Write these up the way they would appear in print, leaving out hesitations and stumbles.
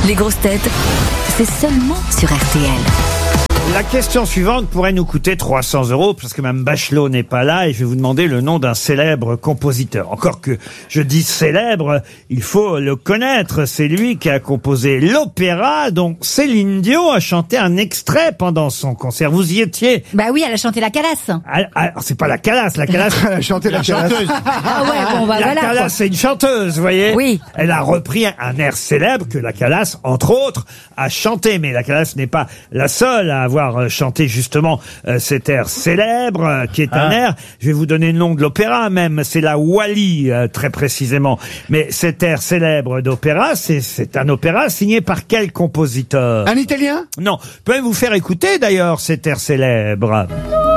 Les grosses têtes, c'est seulement sur RTL. La question suivante pourrait nous coûter 300 € parce que Mme Bachelot n'est pas là et je vais vous demander le nom d'un célèbre compositeur. Encore que je dis célèbre, il faut le connaître. C'est lui qui a composé l'opéra dont Céline Dion a chanté un extrait pendant son concert. Vous y étiez? Bah oui, elle a chanté la Calasse. Alors, c'est pas la Calasse. La Calasse, Elle a chanté la chanteuse. Ah ouais, bon bah la voilà. quoi. Calasse, c'est une chanteuse, vous voyez. Oui. Elle a repris un air célèbre que la Calasse, entre autres, a chanté. Mais la Calasse n'est pas la seule à avoir chanté justement cet air célèbre, qui est un air, je vais vous donner le nom de l'opéra même, c'est la Wally, très précisément. Mais cet air célèbre d'opéra, c'est un opéra signé par quel compositeur? Un Italien? Non, je peux même vous faire écouter d'ailleurs cet air célèbre.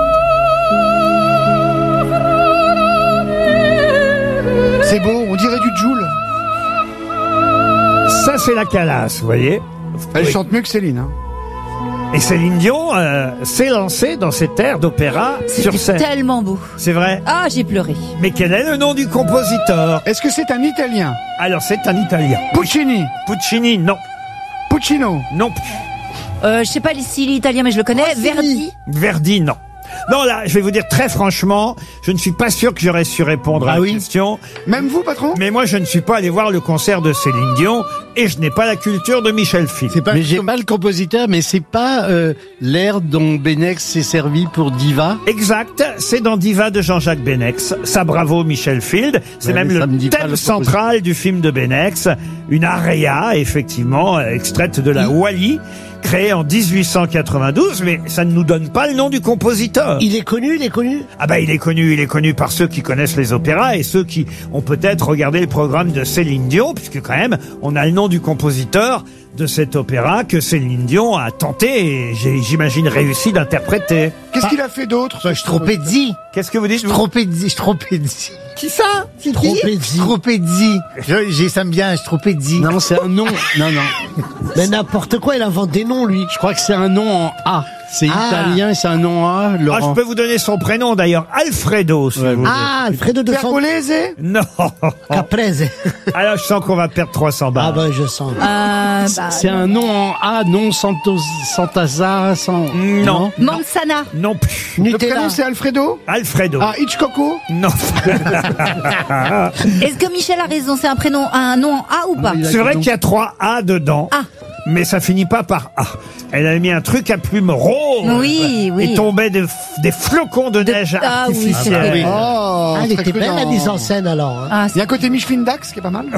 C'est beau, on dirait du Joule. Ça, c'est la Calasse, vous voyez. Elle Oui. chante mieux que Céline. Hein. Et Céline Dion s'est lancée dans cet air d'opéra sur C'était scène. tellement beau. C'est vrai. Ah, j'ai pleuré. Mais quel est le nom du compositeur? Est-ce que c'est un Italien? Alors, c'est un Italien. Puccini. Puccini, non. Puccino. Non. Je sais pas s'il est italien, mais je le connais. Verdi. Verdi, non. Non, là, je vais vous dire très franchement, je ne suis pas sûr que j'aurais su répondre à la question. Même vous, patron? Mais moi, je ne suis pas allé voir le concert de Céline Dion et je n'ai pas la culture de Michel Field. C'est pas, pas le compositeur, mais c'est pas l'air dont Benex s'est servi pour Diva. Exact, c'est dans Diva de Jean-Jacques Benex. Ça, bravo Michel Field. C'est Ouais, même mais ça me le dit pas thème le central du film de Benex. Une aria, effectivement, extraite de la Wally, créée en 1892, mais ça ne nous donne pas le nom du compositeur. Il est connu. Ah bah il est connu par ceux qui connaissent les opéras et ceux qui ont peut-être regardé le programme de Céline Dion, puisque quand même, on a le nom du compositeur de cet opéra que Céline Dion a tenté et j'imagine réussi d'interpréter. Qu'est-ce qu'il a fait d'autre? Stropezzi. Qu'est-ce que vous dites? Stropezzi. Qui ça? Stropezzi. Ça me vient, Stropezzi. Non, c'est un nom. Non. Mais n'importe quoi, il invente des noms, lui. Je crois que c'est un nom en A. C'est italien, c'est un nom A. Ah, Laurent. je peux vous donner son prénom d'ailleurs, Alfredo, si vous voulez. Ah, Alfredo de Pergolese? Non. Caprese. Alors je sens qu'on va perdre 300 balles. Ah ben, je sens. C'est un nom en A, non Santazza, Non. Manzana. Non plus. Le Nutella. prénom c'est Alfredo? Alfredo. Ah, Hitchcocko? Non. Est-ce que Michel a raison? C'est un nom en A ou pas? C'est vrai qu'il y a 3 A dedans. Ah. Mais ça finit pas par A. Elle a mis un truc à plume rose. Oui. Et tombait des flocons de neige Ah oui, artificielle. c'est vrai. Oh, Ah, elle très était belle, prudent. la mise en scène, alors. Hein. Ah, Il y a un côté Micheline Dax qui est pas mal.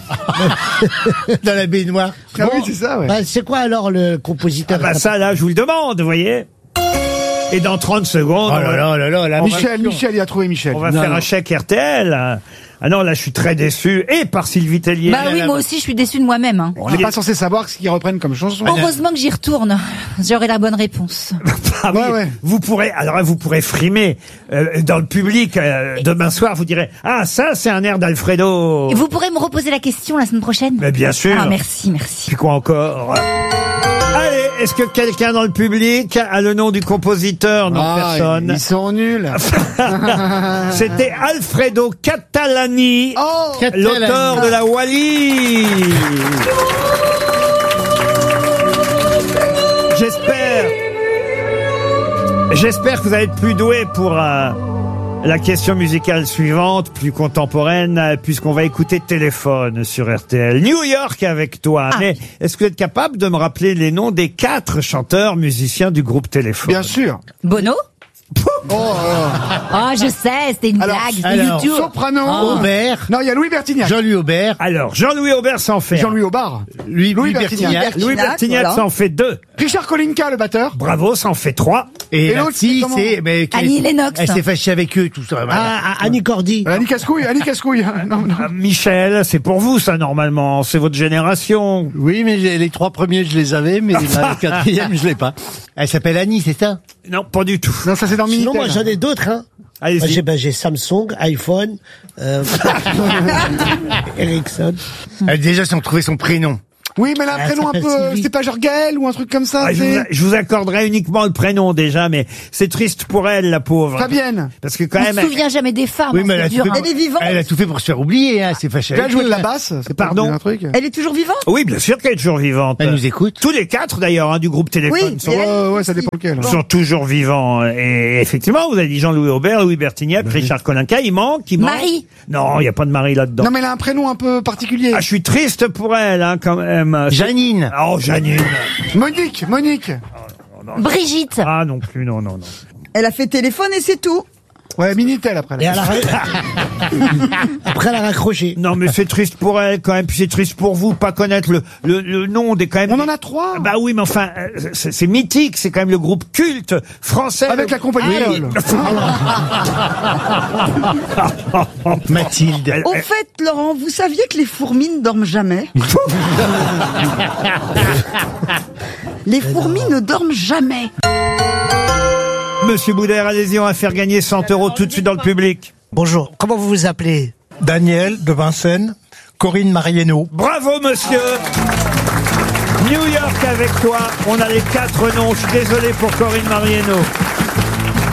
Dans la baignoire. Ah oui, c'est ça, ouais. Bah, c'est quoi, alors, le compositeur? Ah bah ça là, je vous le demande, vous voyez. Et dans 30 secondes, la Michel, il a trouvé Michel. on va faire un chèque RTL. Ah non, là je suis très déçu. Et par Sylvie Tellier. Bah oui, moi aussi, je suis déçue de moi-même. Hein. On n'est pas censé savoir ce qu'ils reprennent comme chanson. Heureusement que j'y retourne. J'aurai la bonne réponse. Ah oui, Ouais. vous pourrez frimer dans le public demain soir. Vous direz ça c'est un air d'Alfredo. Et vous pourrez me reposer la question la semaine prochaine? Mais bien sûr. Ah, merci. Puis quoi encore? Allez, est-ce que quelqu'un dans le public a le nom du compositeur? Non, personne. Ils sont nuls. C'était Alfredo Catalani, l'auteur de la Wally. J'espère que vous allez être plus doué pour la question musicale suivante, plus contemporaine, puisqu'on va écouter Téléphone sur RTL. New York avec toi. Mais est-ce que vous êtes capable de me rappeler les noms des 4 chanteurs musiciens du groupe Téléphone? Bien sûr. Bono? Ah, je sais, c'était une blague, c'était YouTube. Soprano. Aubert. Non, il y a Louis Bertignac. Jean-Louis Aubert. Alors, Jean-Louis Aubert s'en fait. Jean-Louis Aubard. Louis Bertignac. Louis Bertignac voilà. s'en fait 2. Richard Kolinka, le batteur. Bravo, s'en fait 3. Et l'autre, c'est comment Annie Lennox. Elle s'est fâchée avec eux, tout ça. Annie Cordy. Annie Cascouille. Non. Michel, c'est pour vous ça normalement, c'est votre génération. Oui, mais les 3 premiers, je les avais, mais la 4e, je l'ai pas. Elle s'appelle Annie, c'est ça? Non, pas du tout. Non, ça c'est dans Sinon, Minitel. moi, j'en ai d'autres, hein. Allez-y. J'ai Samsung, iPhone, Ericsson. Déjà, si on trouvait son prénom. Oui, mais elle a un Ah, prénom un ça peu... s'appelle Sylvie. C'est pas genre Gaël ou un truc comme ça, Ah, je vous accorderai uniquement le prénom déjà, mais c'est triste pour elle, la pauvre. Fabienne. Parce que quand On même... se souvient jamais des femmes. Oui, mais c'est elle a, dur, tout fait, hein. Elle est vivante. elle a tout fait pour se faire oublier, hein. C'est fâché. Elle a avec joué de eux, la hein. basse. C'est pas Pardon un truc. Elle est toujours vivante. Oui, bien sûr qu'elle est toujours vivante. Elle nous écoute. Tous les 4 d'ailleurs, hein, du groupe Téléphone Oui, sont, et elle- Ouais, ça dépend lequel. sont toujours vivants. Et effectivement, vous avez dit Jean-Louis Aubert, Louis Bertignac, Richard Kolinka, il manque. Marie. Non, il n'y a pas de Marie là-dedans. Non, mais elle a un prénom un peu particulier. Ah, je suis triste pour elle, hein, quand même. Janine. Oh, Janine. Monique. Brigitte. Ah, non plus, non. Elle a fait téléphone et c'est tout. Ouais, Minitel après. Et elle a... Après, elle a raccroché. Non, mais c'est triste pour elle, quand même, puis c'est triste pour vous, pas connaître le nom des, quand même. On en a 3. Bah oui, mais enfin, c'est mythique, c'est quand même le groupe culte français. Avec la compagnie créole. Mathilde. Au fait, Laurent, vous saviez que les fourmis ne dorment jamais? Les fourmis ne dorment jamais. Monsieur Boudère, allez-y, on va faire gagner 100 € tout de suite dans le public. Bonjour, comment vous vous appelez? Daniel de Vincennes, Corinne Marieno. Bravo, monsieur. New York avec toi. On a les 4 noms. Je suis désolé pour Corinne Marieno.